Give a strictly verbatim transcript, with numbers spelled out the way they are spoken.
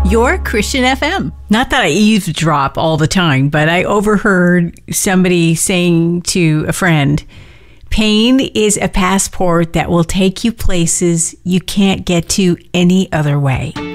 Your Christian F M. Not that I eavesdrop all the time, but I overheard somebody saying to a friend, pain is a passport that will take you places you can't get to any other way.